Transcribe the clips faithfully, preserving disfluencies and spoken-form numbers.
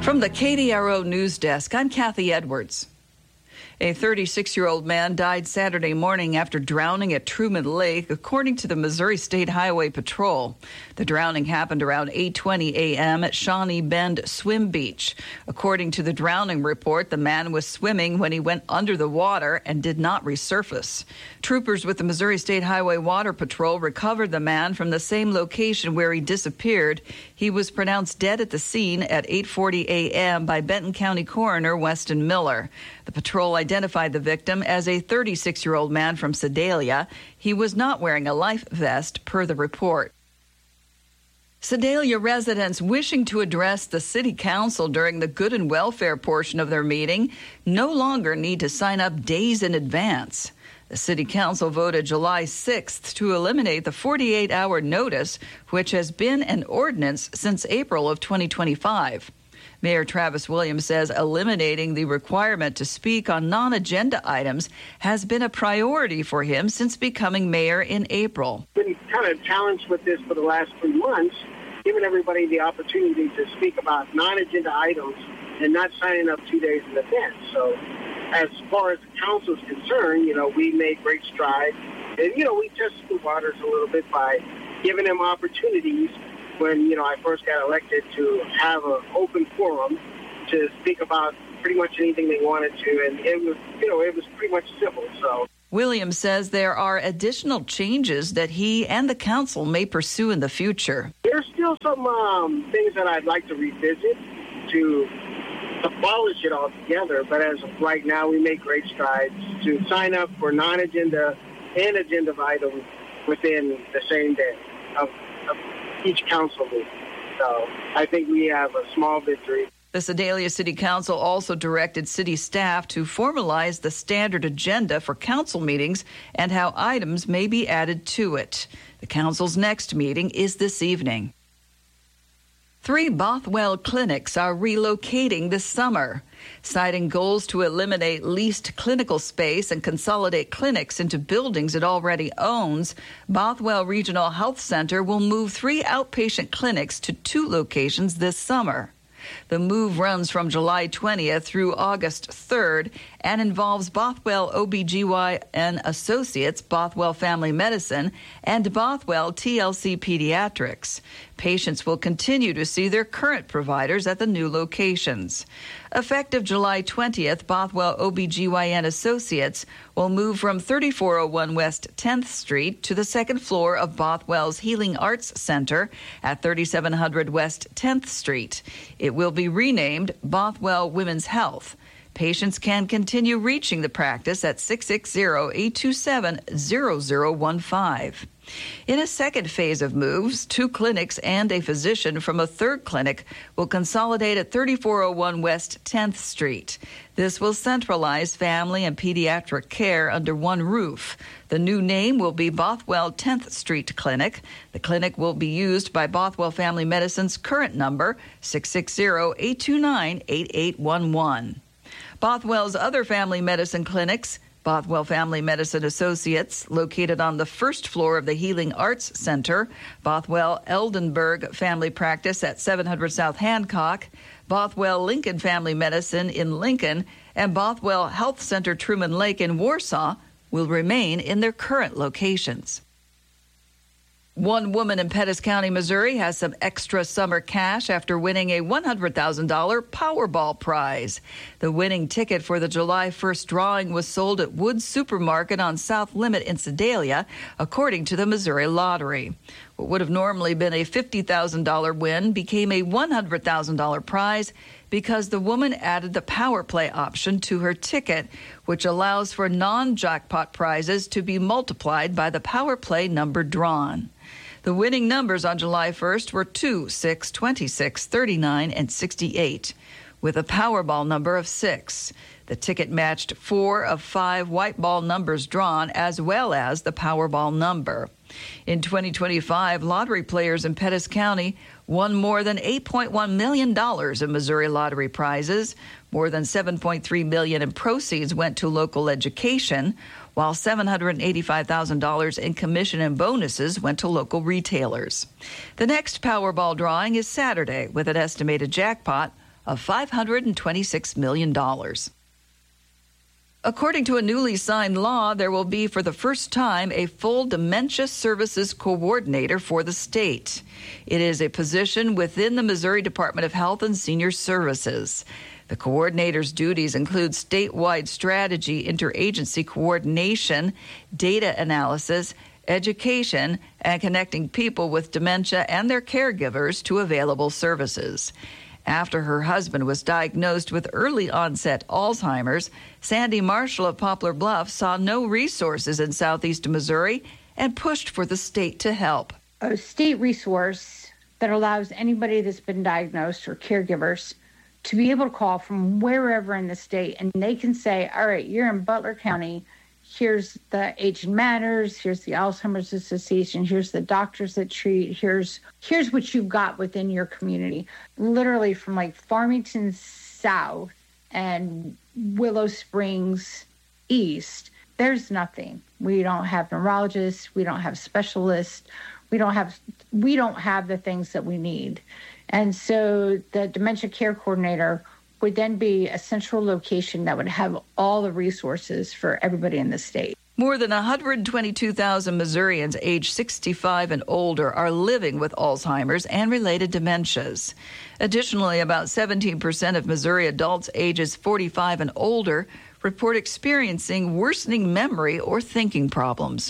From the K D R O News Desk, I'm Kathy Edwards. A thirty-six-year-old man died Saturday morning after drowning at Truman Lake, according to the Missouri State Highway Patrol. The drowning happened around eight twenty a.m. at Shawnee Bend Swim Beach. According to the drowning report, the man was swimming when he went under the water and did not resurface. Troopers with the Missouri State Highway Water Patrol recovered the man from the same location where he disappeared. He was pronounced dead at the scene at eight forty a.m. by Benton County Coroner Weston Miller. The patrol identified the victim as a thirty-six-year-old man from Sedalia. He was not wearing a life vest, per the report. Sedalia residents wishing to address the city council during the good and welfare portion of their meeting no longer need to sign up days in advance. The city council voted July sixth to eliminate the forty-eight hour notice, which has been an ordinance since April of twenty twenty-five. Mayor Travis Williams says eliminating the requirement to speak on non-agenda items has been a priority for him since becoming mayor in April. Been kind of challenged with this for the last three months, giving everybody the opportunity to speak about non-agenda items and not signing up two days in advance. So as far as the council is concerned, you know, we made great strides. And, you know, we tested the waters a little bit by giving them opportunities when, you know, I first got elected to have an open forum to speak about pretty much anything they wanted to. And it was, you know, it was pretty much civil. So Williams says there are additional changes that he and the council may pursue in the future. There's still some um, things that I'd like to revisit to abolish it altogether. But as of right now, we make great strides to sign up for non-agenda and agenda items within the same day of, of each council meeting. So I think we have a small victory. The Sedalia City Council also directed city staff to formalize the standard agenda for council meetings and how items may be added to it. The council's next meeting is this evening. Three Bothwell clinics are relocating this summer. Citing goals to eliminate leased clinical space and consolidate clinics into buildings it already owns, Bothwell Regional Health Center will move three outpatient clinics to two locations this summer. The move runs from July twentieth through August third and involves Bothwell O B G Y N Associates, Bothwell Family Medicine, and Bothwell T L C Pediatrics. Patients will continue to see their current providers at the new locations. Effective July twentieth, Bothwell O B G Y N Associates will move from thirty-four oh one West tenth Street to the second floor of Bothwell's Healing Arts Center at thirty-seven hundred West tenth Street. It will be renamed Bothwell Women's Health. Patients can continue reaching the practice at six six zero, eight two seven, zero zero one five. In a second phase of moves, two clinics and a physician from a third clinic will consolidate at thirty-four oh one West tenth Street. This will centralize family and pediatric care under one roof. The new name will be Bothwell tenth Street Clinic. The clinic will be used by Bothwell Family Medicine's current number, six six zero, eight two nine, eight eight one one. Bothwell's other family medicine clinics, Bothwell Family Medicine Associates, located on the first floor of the Healing Arts Center, Bothwell Eldenberg Family Practice at seven hundred South Hancock, Bothwell Lincoln Family Medicine in Lincoln, and Bothwell Health Center Truman Lake in Warsaw will remain in their current locations. One woman in Pettis County, Missouri, has some extra summer cash after winning a one hundred thousand dollars Powerball prize. The winning ticket for the July first drawing was sold at Woods Supermarket on South Limit in Sedalia, according to the Missouri Lottery. What would have normally been a fifty thousand dollars win became a one hundred thousand dollars prize because the woman added the Power Play option to her ticket, which allows for non-jackpot prizes to be multiplied by the Power Play number drawn. The winning numbers on July first were two, six, twenty-six, thirty-nine, and sixty-eight, with a Powerball number of six. The ticket matched four of five white ball numbers drawn, as well as the Powerball number. In twenty twenty-five, lottery players in Pettis County won more than eight point one million dollars in Missouri lottery prizes. More than seven point three million dollars in proceeds went to local education, while seven hundred eighty-five thousand dollars in commission and bonuses went to local retailers. The next Powerball drawing is Saturday with an estimated jackpot of five hundred twenty-six million dollars. According to a newly signed law, there will be for the first time a full dementia services coordinator for the state. It is a position within the Missouri Department of Health and Senior Services. The coordinator's duties include statewide strategy, interagency coordination, data analysis, education, and connecting people with dementia and their caregivers to available services. After her husband was diagnosed with early onset Alzheimer's, Sandy Marshall of Poplar Bluff saw no resources in southeast Missouri and pushed for the state to help. A state resource that allows anybody that's been diagnosed or caregivers to be able to call from wherever in the state, and they can say, all right, you're in Butler County. Here's the Aging Matters, here's the Alzheimer's Association, here's the doctors that treat, here's here's what you've got within your community. Literally from like Farmington South and Willow Springs East, there's nothing. We don't have neurologists, we don't have specialists, we don't have we don't have the things that we need. And so the dementia care coordinator would then be a central location that would have all the resources for everybody in the state. More than one hundred twenty-two thousand Missourians age sixty-five and older are living with Alzheimer's and related dementias. Additionally, about seventeen percent of Missouri adults ages forty-five and older report experiencing worsening memory or thinking problems.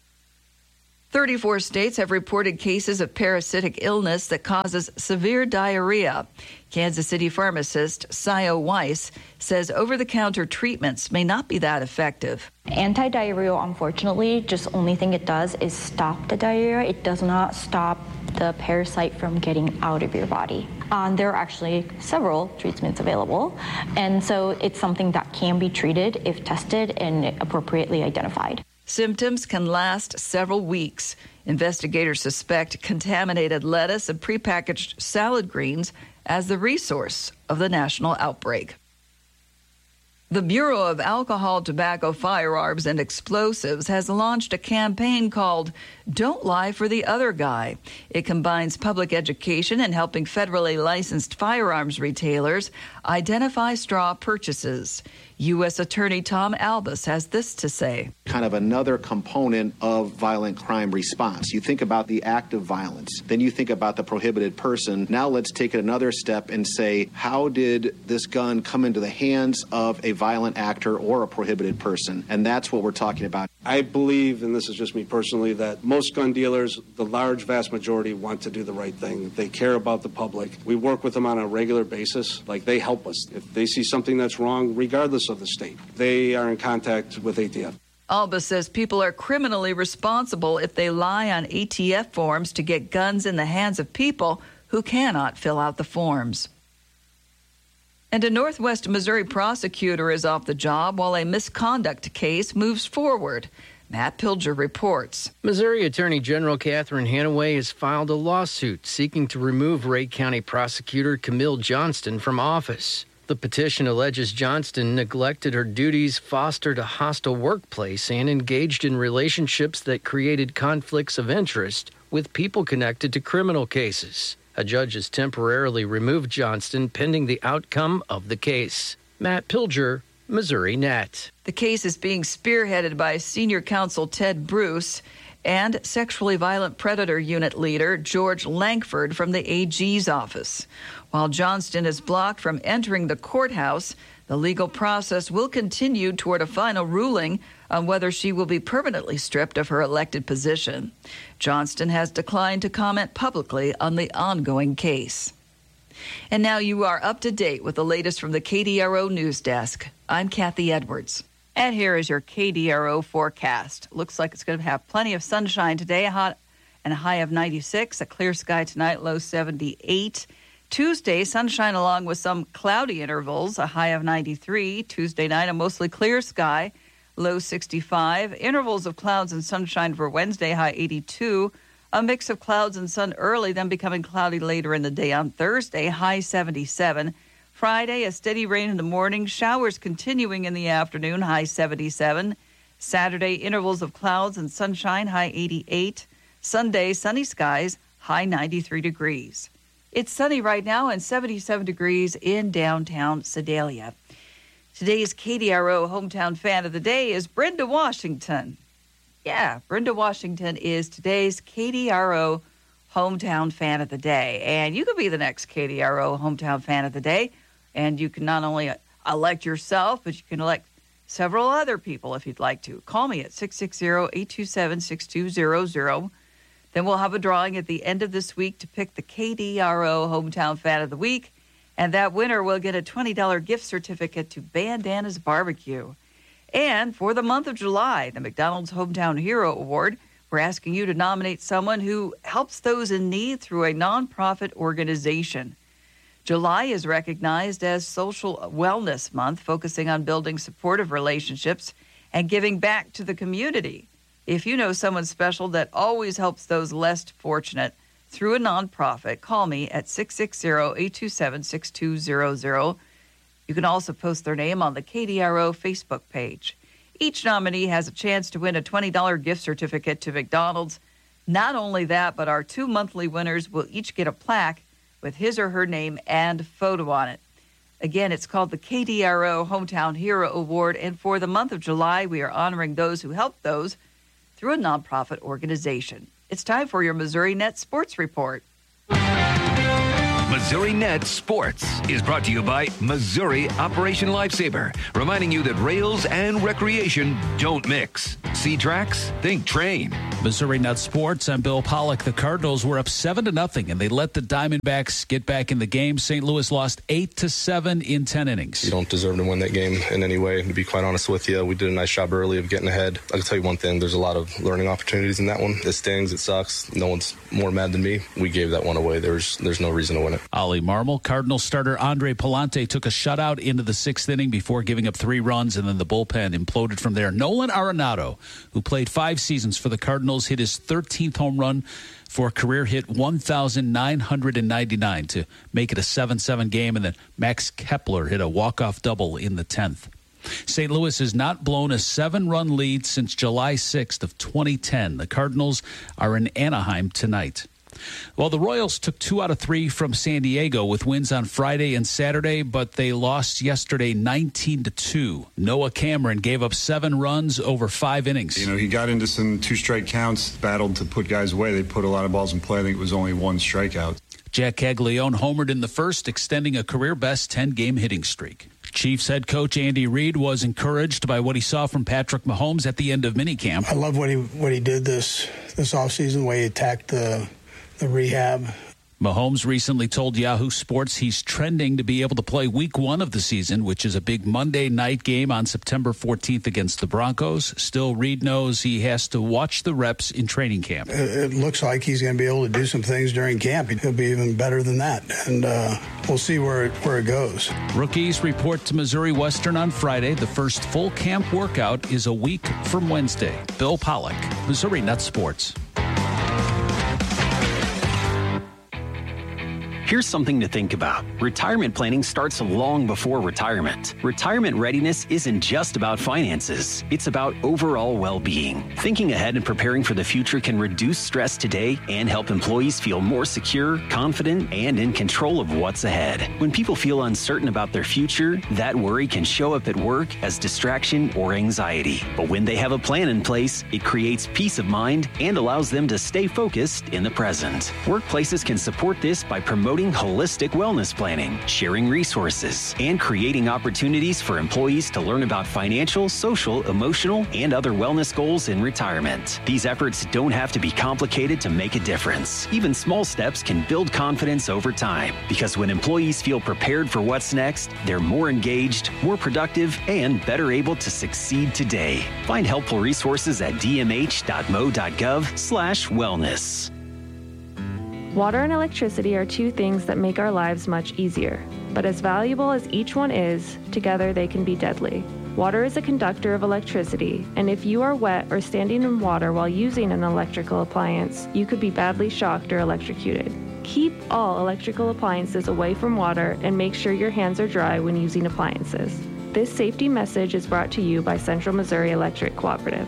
thirty-four states have reported cases of parasitic illness that causes severe diarrhea. Kansas City pharmacist Sio Weiss says over-the-counter treatments may not be that effective. Anti-diarrheal, unfortunately, just only thing it does is stop the diarrhea. It does not stop the parasite from getting out of your body. Um, there are actually several treatments available, and so it's something that can be treated if tested and appropriately identified. Symptoms can last several weeks. Investigators suspect contaminated lettuce and prepackaged salad greens as the resource of the national outbreak. The Bureau of Alcohol, Tobacco, Firearms, and Explosives has launched a campaign called Don't Lie for the Other Guy. It combines public education and helping federally licensed firearms retailers identify straw purchases. U S Attorney Tom Albus has this to say. Kind of another component of violent crime response. You think about the act of violence, then you think about the prohibited person. Now let's take it another step and say, how did this gun come into the hands of a violent actor or a prohibited person? And that's what we're talking about. I believe, and this is just me personally, that most gun dealers, the large vast majority, want to do the right thing. They care about the public. We work with them on a regular basis. Like, they help us. If they see something that's wrong, regardless of the state, they are in contact with A T F. Albus says people are criminally responsible if they lie on A T F forms to get guns in the hands of people who cannot fill out the forms. And a Northwest Missouri prosecutor is off the job while a misconduct case moves forward. Matt Pilger reports. Missouri Attorney General Catherine Hanaway has filed a lawsuit seeking to remove Ray County Prosecutor Camille Johnston from office. The petition alleges Johnston neglected her duties, fostered a hostile workplace, and engaged in relationships that created conflicts of interest with people connected to criminal cases. A judge has temporarily removed Johnston pending the outcome of the case. Matt Pilger, Missouri Net. The case is being spearheaded by Senior Counsel Ted Bruce and Sexually Violent Predator Unit Leader George Lankford from the A G's office. While Johnston is blocked from entering the courthouse, the legal process will continue toward a final ruling on whether she will be permanently stripped of her elected position. Johnston has declined to comment publicly on the ongoing case. And now you are up to date with the latest from the K D R O News Desk. I'm Kathy Edwards. And here is your K D R O forecast. Looks like it's going to have plenty of sunshine today, a hot and a high of ninety-six, a clear sky tonight, low seventy-eight. Tuesday, sunshine along with some cloudy intervals, a high of ninety-three. Tuesday night, a mostly clear sky, low sixty-five. Intervals of clouds and sunshine for Wednesday, high eighty-two. A mix of clouds and sun early, then becoming cloudy later in the day on Thursday, high seventy-seven. Friday, a steady rain in the morning, showers continuing in the afternoon, high seventy-seven. Saturday, intervals of clouds and sunshine, high eighty-eight. Sunday, sunny skies, high ninety-three degrees. It's sunny right now and seventy-seven degrees in downtown Sedalia. Today's K D R O Hometown Fan of the Day is Brenda Washington. Yeah, Brenda Washington is today's K D R O Hometown Fan of the Day. And you could be the next K D R O Hometown Fan of the Day. And you can not only elect yourself, but you can elect several other people if you'd like to. Call me at six six zero, eight two seven, six two zero zero. Then we'll have a drawing at the end of this week to pick the K D R O Hometown Fan of the Week. And that winner will get a twenty dollars gift certificate to Bandana's Barbecue. And for the month of July, the McDonald's Hometown Hero Award, we're asking you to nominate someone who helps those in need through a nonprofit organization. July is recognized as Social Wellness Month, focusing on building supportive relationships and giving back to the community. If you know someone special that always helps those less fortunate through a nonprofit, call me at six six zero, eight two seven, six two zero zero. You can also post their name on the K D R O Facebook page. Each nominee has a chance to win a twenty dollars gift certificate to McDonald's. Not only that, but our two monthly winners will each get a plaque with his or her name and photo on it. Again, it's called the K D R O Hometown Hero Award, and for the month of July, we are honoring those who help those through a nonprofit organization. It's time for your Missouri Net Sports Report. Missouri Net Sports is brought to you by Missouri Operation Lifesaver, reminding you that rails and recreation don't mix. See tracks? Think train. Missouri Net Sports. I'm Bill Pollock. The Cardinals were up seven to nothing, and they let the Diamondbacks get back in the game. Saint Louis lost eight to seven in ten innings. You don't deserve to win that game in any way. To be quite honest with you, we did a nice job early of getting ahead. I can tell you one thing: there's a lot of learning opportunities in that one. It stings. It sucks. No one's more mad than me. We gave that one away. There's there's no reason to win it. Ollie Marmol. Cardinals starter Andre Palante took a shutout into the sixth inning before giving up three runs, and then the bullpen imploded from there. Nolan Arenado, who played five seasons for the Cardinals, hit his thirteenth home run for a career hit one thousand nine hundred ninety-nine to make it a seven seven game, and then Max Kepler hit a walk-off double in the tenth. Saint Louis has not blown a seven-run lead since July sixth of twenty ten. The Cardinals are in Anaheim tonight. Well, the Royals took two out of three from San Diego with wins on Friday and Saturday, but they lost yesterday nineteen to two. Noah Cameron gave up seven runs over five innings. You know, he got into some two-strike counts, battled to put guys away. They put a lot of balls in play. I think it was only one strikeout. Jack Caglione homered in the first, extending a career-best ten-game hitting streak. Chiefs head coach Andy Reid was encouraged by what he saw from Patrick Mahomes at the end of minicamp. I love what he what he did this this offseason, the way he attacked the the rehab. Mahomes recently told Yahoo Sports he's trending to be able to play week one of the season, which is a big Monday night game on September fourteenth against the Broncos. Still, Reid knows he has to watch the reps in training camp. It, it looks like he's going to be able to do some things during camp. He'll be even better than that, and uh, we'll see where it, where it goes. Rookies report to Missouri Western on Friday. The first full camp workout is a week from Wednesday. Bill Pollock, Missouri Net Sports. Here's something to think about. Retirement planning starts long before retirement. Retirement readiness isn't just about finances. It's about overall well-being. Thinking ahead and preparing for the future can reduce stress today and help employees feel more secure, confident, and in control of what's ahead. When people feel uncertain about their future, that worry can show up at work as distraction or anxiety. But when they have a plan in place, it creates peace of mind and allows them to stay focused in the present. Workplaces can support this by promoting holistic wellness planning, sharing resources, and creating opportunities for employees to learn about financial, social, emotional, and other wellness goals in retirement. These efforts don't have to be complicated to make a difference. Even small steps can build confidence over time, because when employees feel prepared for what's next, they're more engaged, more productive, and better able to succeed today. Find helpful resources at d m h dot m o dot gov slash wellness. Water and electricity are two things that make our lives much easier. But as valuable as each one is, together they can be deadly. Water is a conductor of electricity, and if you are wet or standing in water while using an electrical appliance, you could be badly shocked or electrocuted. Keep all electrical appliances away from water and make sure your hands are dry when using appliances. This safety message is brought to you by Central Missouri Electric Cooperative.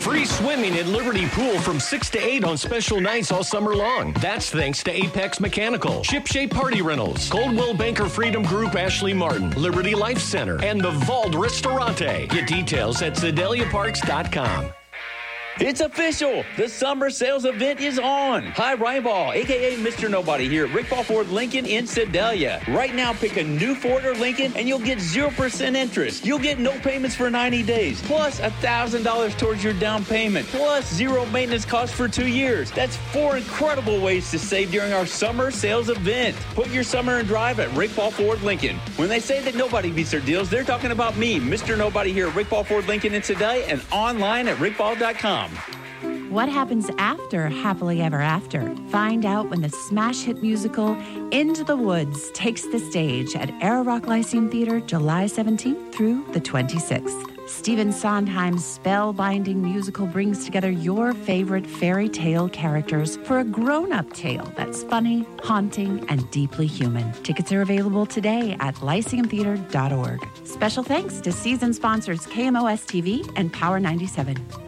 Free swimming at Liberty Pool from six to eight on special nights all summer long. That's thanks to Apex Mechanical, Shipshape Party Rentals, Coldwell Banker Freedom Group Ashley Martin, Liberty Life Center, and the Vault Ristorante. Get details at Sedalia Parks dot com. It's official. The summer sales event is on. Hi, Ryan Ball, a k a. Mister Nobody here at Rick Ball Ford Lincoln in Sedalia. Right now, pick a new Ford or Lincoln and you'll get zero percent interest. You'll get no payments for ninety days, plus one thousand dollars towards your down payment, plus zero maintenance costs for two years. That's four incredible ways to save during our summer sales event. Put your summer in drive at Rick Ball Ford Lincoln. When they say that nobody beats their deals, they're talking about me, Mister Nobody here at Rick Ball Ford Lincoln in Sedalia and online at rick ball dot com. What happens after Happily Ever After? Find out when the smash hit musical Into the Woods takes the stage at Air Rock Lyceum Theater July seventeenth through the twenty-sixth. Stephen Sondheim's spellbinding musical brings together your favorite fairy tale characters for a grown-up tale that's funny, haunting, and deeply human. Tickets are available today at lyceum theater dot org. Special thanks to season sponsors K M O S T V and Power ninety-seven.